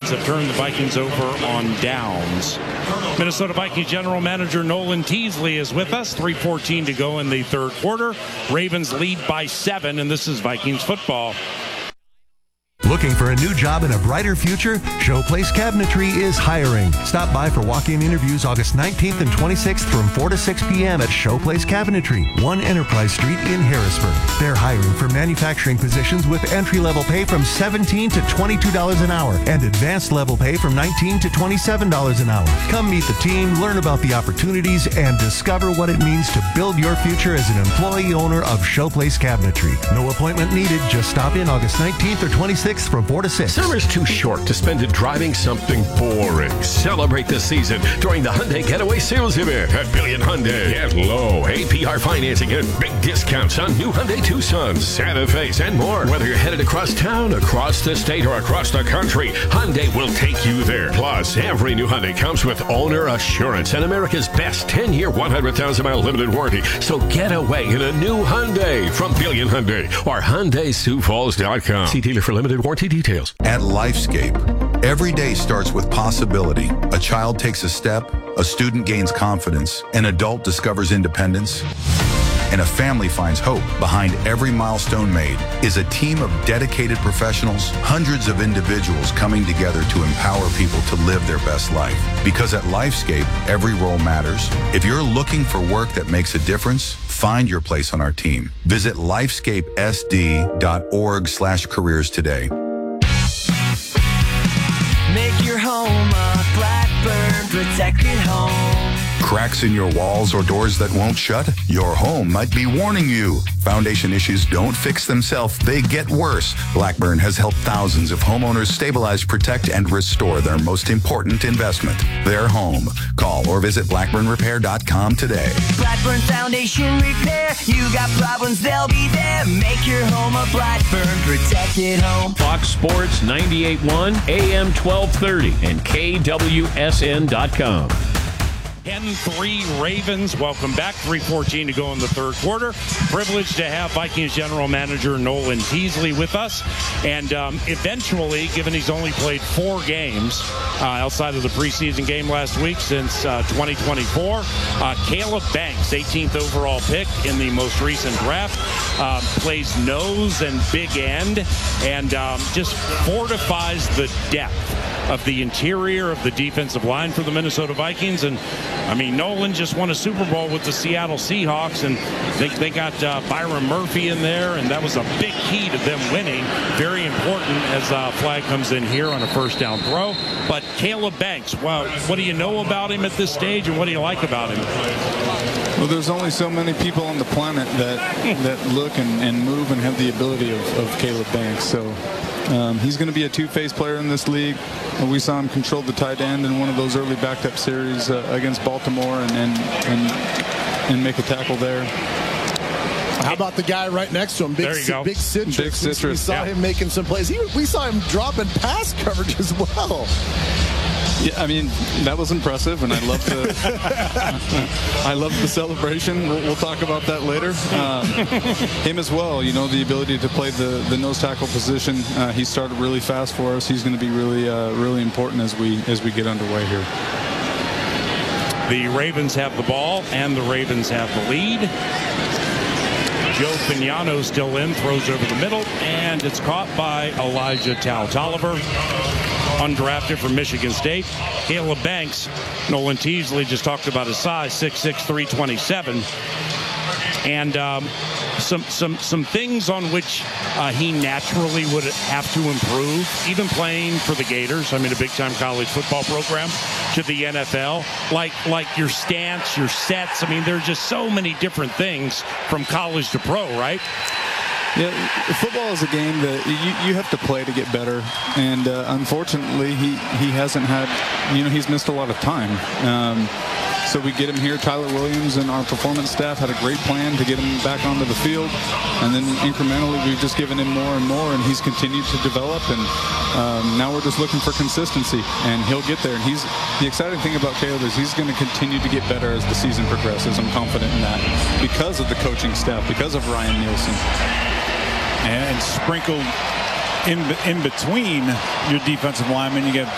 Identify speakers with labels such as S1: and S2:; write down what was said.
S1: Ravens have turned the Vikings over on downs. Minnesota Vikings general manager Nolan Teasley is with us. 3:14 to go in the third quarter. Ravens lead by 7, and this is Vikings football.
S2: Looking for a new job and a brighter future? Showplace Cabinetry is hiring. Stop by for walk-in interviews August 19th and 26th from 4 to 6 p.m. at Showplace Cabinetry, 1 Enterprise Street in Harrisburg. They're hiring for manufacturing positions with entry-level pay from $17 to $22 an hour and advanced level pay from $19 to $27 an hour. Come meet the team, learn about the opportunities, and discover what it means to build your future as an employee owner of Showplace Cabinetry. No appointment needed. Just stop in August 19th or 26th from 4 to 6.
S3: Summer's too short to spend it driving something boring. Celebrate the season during the Hyundai Getaway Sales Event at Billion Hyundai. Get low APR financing and big discounts on new Hyundai Tucsons, Santa Fe's, and more. Whether you're headed across town, across the state, or across the country, Hyundai will take you there. Plus, every new Hyundai comes with owner assurance and America's best 10-year, 100,000-mile limited warranty. So get away in a new Hyundai from Billion Hyundai or HyundaiSiouxFalls.com. See dealer for limited warranty details.
S4: At Lifescape, every day starts with possibility. A child takes a step, a student gains confidence, an adult discovers independence, and a family finds hope. Behind every milestone made is a team of dedicated professionals, hundreds of individuals coming together to empower people to live their best life. Because at Lifescape, every role matters. If you're looking for work that makes a difference, find your place on our team. Visit lifescapesd.org/careers today.
S5: Make your home a Blackburn protected home.
S4: Cracks in your walls or doors that won't shut? Your home might be warning you. Foundation issues don't fix themselves, they get worse. Blackburn has helped thousands of homeowners stabilize, protect, and restore their most important investment, their home. Call or visit blackburnrepair.com today.
S5: Blackburn Foundation Repair. You got problems, they'll be there. Make your home a Blackburn protected home.
S3: Fox Sports 98.1, AM 1230, and KWSN.com.
S1: 10-3 Ravens. Welcome back. 3:14 to go in the third quarter. Privileged to have Vikings general manager Nolan Teasley with us. And eventually, given he's only played 4 games outside of the preseason game last week since 2024, Caleb Banks, 18th overall pick in the most recent draft, plays nose and big end and just fortifies the depth of the interior of the defensive line for the Minnesota Vikings. And I mean, Nolan just won a Super Bowl with the Seattle Seahawks, and they got Byron Murphy in there, and that was a big key to them winning. Very important as flag comes in here on a first down throw. But Caleb Banks, wow, what do you know about him at this stage, and what do you like about him?
S6: Well, there's only so many people on the planet that look and move and have the ability of Caleb Banks. So he's going to be a two-faced player in this league. We saw him control the tight end in one of those early backed-up series against Baltimore and make a tackle there.
S7: How about the guy right next to him?
S1: There you go.
S7: Big Citrus.
S6: Big Citrus.
S7: We saw him making some plays. We saw him dropping pass coverage as well.
S6: Yeah, I mean, that was impressive, and I love the celebration. We'll talk about that later. Him as well, you know, the ability to play the nose tackle position. He started really fast for us. He's going to be really important as we get underway here.
S1: The Ravens have the ball, and the Ravens have the lead. Joe Pignano still in, throws over the middle, and it's caught by Elijah Tolliver, undrafted from Michigan State. Caleb Banks, Nolan Teasley just talked about his size, 6'6", 327. And some things on which he naturally would have to improve, even playing for the Gators. I mean, a big-time college football program, to the NFL, like your stance, your sets. I mean, there's just so many different things from college to pro, right?
S6: Yeah, football is a game that you have to play to get better, and unfortunately, he hasn't had, he's missed a lot of time. So we get him here. Tyler Williams and our performance staff had a great plan to get him back onto the field, and then incrementally we've just given him more and more, and he's continued to develop, and now we're just looking for consistency, and he'll get there. And the exciting thing about Caleb is he's going to continue to get better as the season progresses. I'm confident in that because of the coaching staff, because of Ryan Nielsen.
S8: And sprinkled in between your defensive linemen, you get